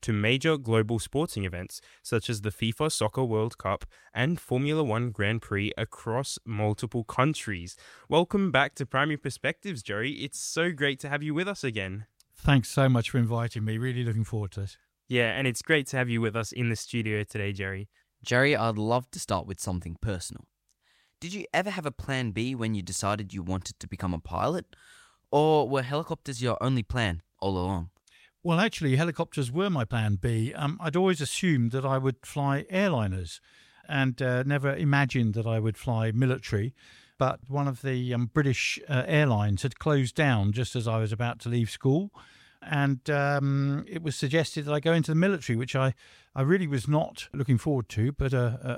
to major global sporting events such as the FIFA Soccer World Cup and Formula One Grand Prix across multiple countries. Welcome back to Primary Perspectives, Jerry. It's so great to have you with us again. Thanks so much for inviting me. Really looking forward to it. Yeah, and it's great to have you with us in the studio today, Jerry. Jerry, I'd love to start with something personal. Did you ever have a plan B when you decided you wanted to become a pilot? Or were helicopters your only plan all along? Well, actually, helicopters were my plan B. I'd always assumed that I would fly airliners and never imagined that I would fly military. But one of the British airlines had closed down just as I was about to leave school. And it was suggested that I go into the military, which I really was not looking forward to. But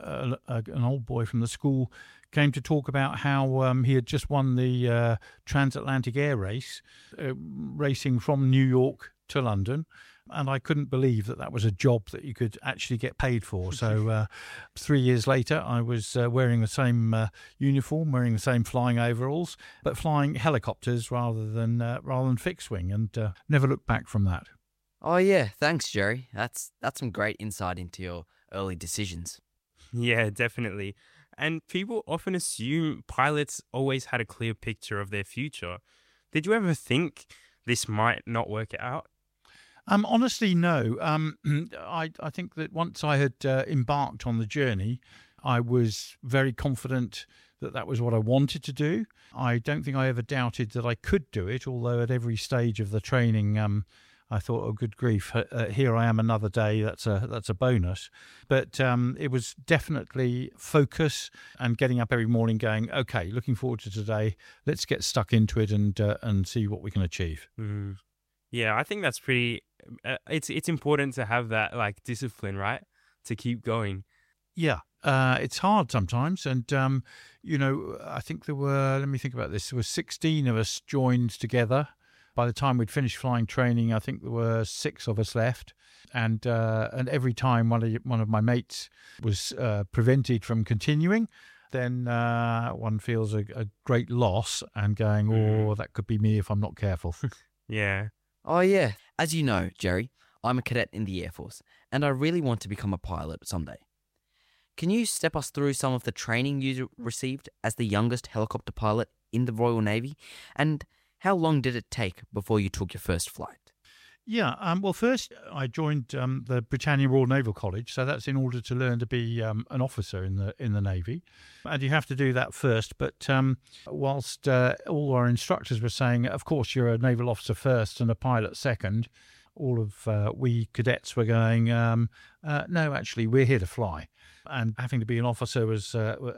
an old boy from the school came to talk about how he had just won the transatlantic air race, racing from New York to London. And I couldn't believe that was a job that you could actually get paid for. So 3 years later, I was wearing the same uniform, wearing the same flying overalls, but flying helicopters rather than fixed wing, and never looked back from that. Oh yeah, thanks, Jerry. That's some great insight into your early decisions. Yeah, definitely. And people often assume pilots always had a clear picture of their future. Did you ever think this might not work out? Honestly, no. I think that once I had embarked on the journey, I was very confident that was what I wanted to do. I don't think I ever doubted that I could do it, although at every stage of the training, I thought, oh, good grief, here I am another day. That's a bonus. But it was definitely focus and getting up every morning going, okay, looking forward to today. Let's get stuck into it and see what we can achieve. Mm. Yeah, I think that's pretty. It's important to have that discipline, right? To keep going. Yeah, it's hard sometimes, and I think there were. Let me think about this. There were 16 of us joined together. By the time we'd finished flying training, I think there were 6 of us left, and every time one of my mates was prevented from continuing, then one feels a great loss and going, oh, that could be me if I'm not careful. Yeah. Oh yeah, as you know, Jerry, I'm a cadet in the Air Force, and I really want to become a pilot someday. Can you step us through some of the training you received as the youngest helicopter pilot in the Royal Navy, and how long did it take before you took your first flight? Yeah, well, first I joined the Britannia Royal Naval College, so that's in order to learn to be an officer in the Navy, and you have to do that first. But whilst all our instructors were saying, of course, you're a naval officer first and a pilot second, all of we cadets were going, no, actually, we're here to fly. And having to be an officer was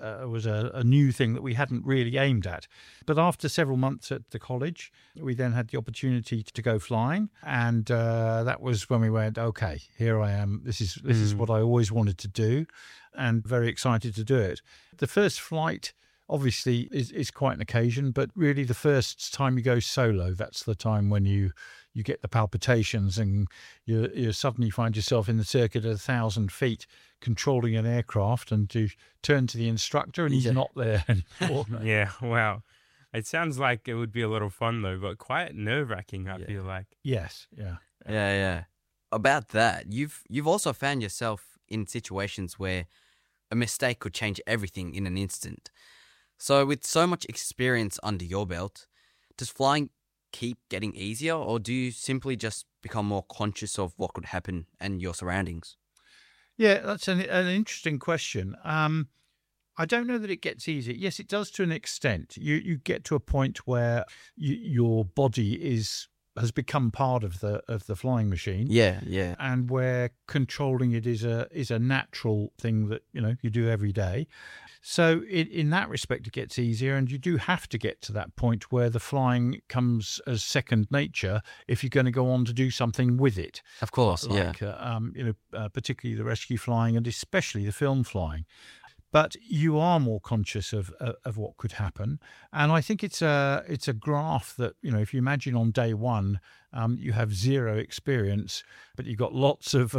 a new thing that we hadn't really aimed at. But after several months at the college, we then had the opportunity to go flying, and that was when we went, okay, here I am. This is what I always wanted to do, and very excited to do it. The first flight obviously is quite an occasion, but really the first time you go solo, that's the time when you get the palpitations and you suddenly find yourself in the circuit at 1,000 feet controlling an aircraft, and to turn to the instructor and he's not there anymore. Yeah, wow. It sounds like it would be a lot of fun though, but quite nerve-wracking, I feel like. Yes, yeah. Yeah. About that, you've also found yourself in situations where a mistake could change everything in an instant. So with so much experience under your belt, does flying keep getting easier, or do you simply just become more conscious of what could happen and your surroundings? Yeah, that's an interesting question. I don't know that it gets easier. Yes, it does to an extent. You get to a point where your body has become part of the flying machine. Yeah. And where controlling it is a natural thing that you do every day. So in that respect, it gets easier, and you do have to get to that point where the flying comes as second nature if you're going to go on to do something with it. Of course, Particularly the rescue flying and especially the film flying. But you are more conscious of what could happen, and I think it's a graph that if you imagine on day one, you have zero experience, but you've got lots of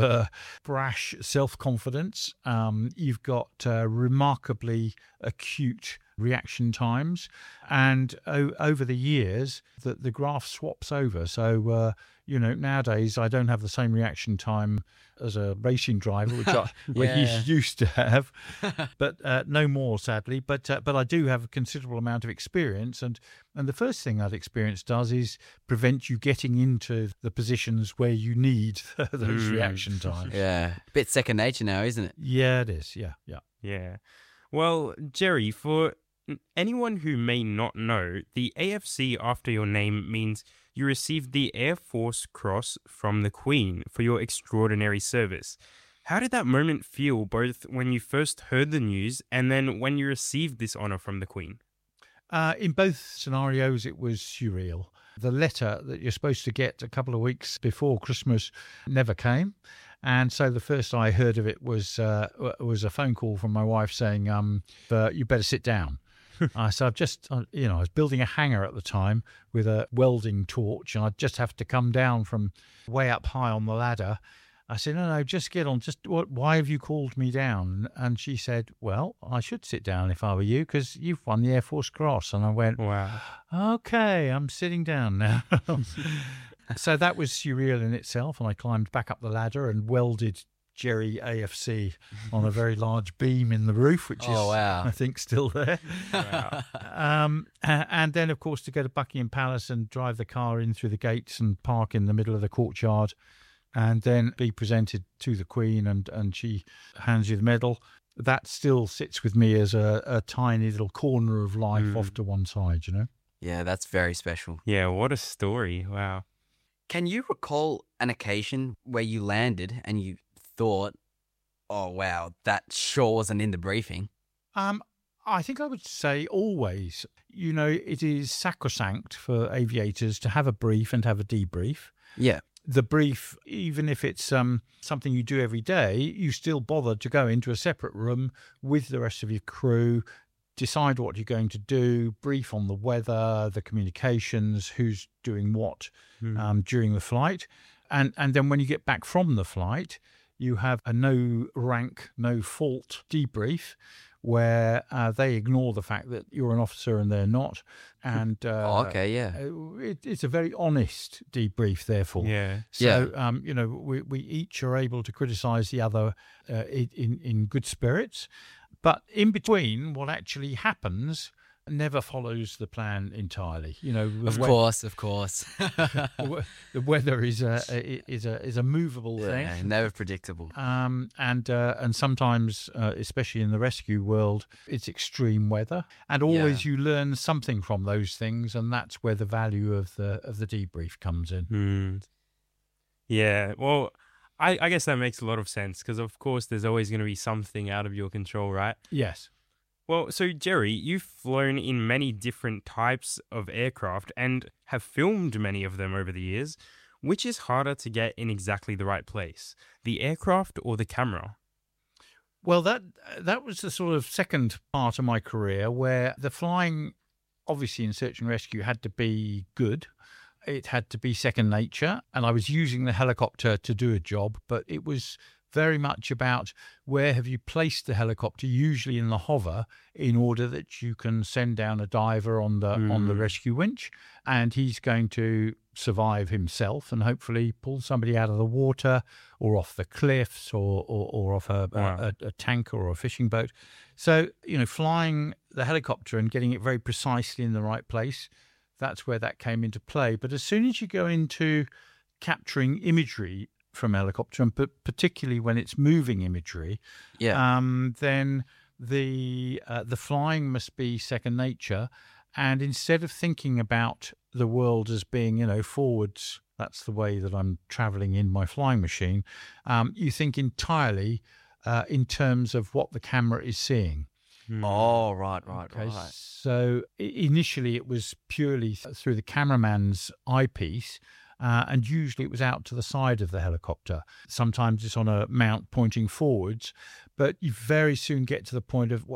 brash self-confidence. You've got remarkably acute reaction times. And over the years, the graph swaps over. So, nowadays I don't have the same reaction time as a racing driver, which I used to have, but no more, sadly. But I do have a considerable amount of experience. And the first thing that experience does is prevent you getting into the positions where you need those reaction times. Yeah. A bit second nature now, isn't it? Yeah, it is. Yeah. Yeah. Well, Jerry, for anyone who may not know, the AFC after your name means you received the Air Force Cross from the Queen for your extraordinary service. How did that moment feel, both when you first heard the news and then when you received this honour from the Queen? In both scenarios, it was surreal. The letter that you're supposed to get a couple of weeks before Christmas never came. And so the first I heard of it was a phone call from my wife saying, you better sit down. So I was building a hangar at the time with a welding torch, and I'd just have to come down from way up high on the ladder. I said, no, just get on. Why have you called me down? And she said, well, I should sit down if I were you because you've won the Air Force Cross. And I went, wow, okay, I'm sitting down now. So that was surreal in itself. And I climbed back up the ladder and welded Jerry AFC on a very large beam in the roof, which is, I think, still there. Wow. And then, of course, to go to Buckingham Palace and drive the car in through the gates and park in the middle of the courtyard and then be presented to the Queen and she hands you the medal. That still sits with me as a tiny little corner of life off to one side, Yeah, that's very special. Yeah, what a story. Wow. Can you recall an occasion where you landed and you thought, oh, wow, that sure wasn't in the briefing? I think I would say always. It is sacrosanct for aviators to have a brief and have a debrief. Yeah. The brief, even if it's something you do every day, you still bother to go into a separate room with the rest of your crew, decide what you're going to do, brief on the weather, the communications, who's doing what during the flight. And then when you get back from the flight, you have a no rank, no fault debrief where they ignore the fact that you're an officer and they're not. And it's a very honest debrief, therefore. Yeah. So, we each are able to criticise the other in good spirits. But in between, what actually happens never follows the plan entirely. Of course. The weather is a movable thing, never predictable. And sometimes, especially in the rescue world, it's extreme weather. And always you learn something from those things, and that's where the value of the debrief comes in. Yeah. Well, I guess that makes a lot of sense because, of course, there's always going to be something out of your control, right? Yes. Well, so Jerry, you've flown in many different types of aircraft and have filmed many of them over the years. Which is harder to get in exactly the right place, the aircraft or the camera? Well, that was the sort of second part of my career where the flying, obviously in search and rescue, had to be good. It had to be second nature, and I was using the helicopter to do a job, but it was very much about where have you placed the helicopter, usually in the hover, in order that you can send down a diver on the rescue winch, and he's going to survive himself and hopefully pull somebody out of the water or off the cliffs or off a tanker or a fishing boat. So, flying the helicopter and getting it very precisely in the right place, that's where that came into play. But as soon as you go into capturing imagery from a helicopter, and particularly when it's moving imagery, then the flying must be second nature. And instead of thinking about the world as being, forwards, that's the way that I'm traveling in my flying machine, you think entirely in terms of what the camera is seeing. Oh, right. So initially it was purely through the cameraman's eyepiece, and usually it was out to the side of the helicopter. Sometimes it's on a mount pointing forwards, but you very soon get to the point of,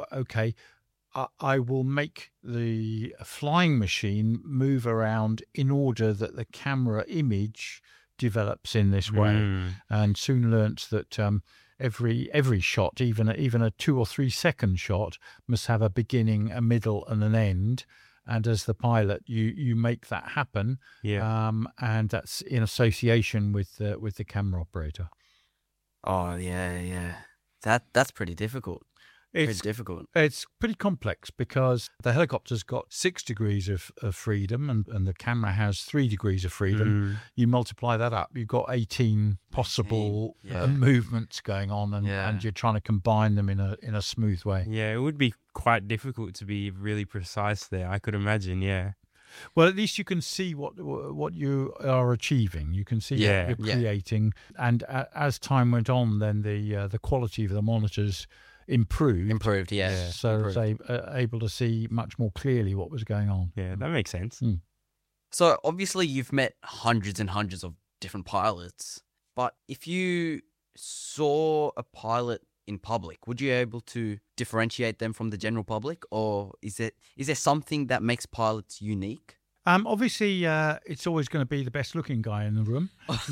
I will make the flying machine move around in order that the camera image develops in this way. And soon learnt that every shot, even a 2 or 3 second shot, must have a beginning, a middle, and an end. And as the pilot, you make that happen. Yeah. And that's in association with the camera operator. Oh, yeah. That's pretty difficult. It's difficult. It's pretty complex because the helicopter's got 6 degrees of freedom and the camera has 3 degrees of freedom. You multiply that up, you've got 18 possible movements going on, and you're trying to combine them in a smooth way. Yeah, it would be quite difficult to be really precise there, I could imagine, yeah. Well, at least you can see what you are achieving. You can see what you're creating. And as time went on, then the quality of the monitors improved, yes. So I was able to see much more clearly what was going on. Yeah, that makes sense. So obviously you've met hundreds and hundreds of different pilots, but if you saw a pilot in public, would you be able to differentiate them from the general public, or is there something that makes pilots unique? Obviously, it's always going to be the best looking guy in the room.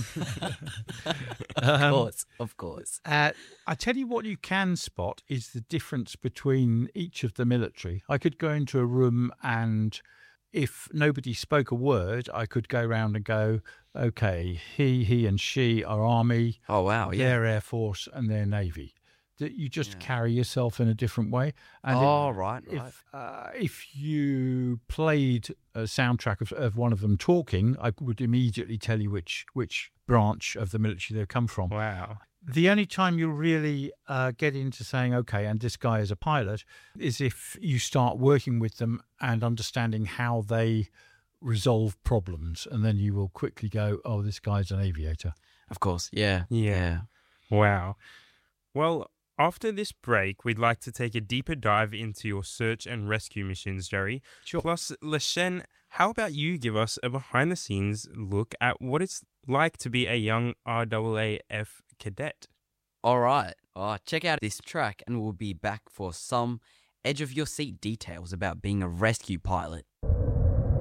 Of course. I tell you what you can spot is the difference between each of the military. I could go into a room and if nobody spoke a word, I could go around and go, okay, he and she are Army. Oh, wow. Yeah. They're Air Force and they're Navy. That you just carry yourself in a different way. And right. If you played a soundtrack of one of them talking, I would immediately tell you which branch of the military they come from. Wow. The only time you'll really get into saying, okay, and this guy is a pilot, is if you start working with them and understanding how they resolve problems. And then you will quickly go, oh, this guy's an aviator. Of course. Yeah. Wow. Well, after this break, we'd like to take a deeper dive into your search and rescue missions, Jerry. Sure. Plus, Leshen, how about you give us a behind-the-scenes look at what it's like to be a young RAAF cadet? All right. Check out this track and we'll be back for some edge-of-your-seat details about being a rescue pilot.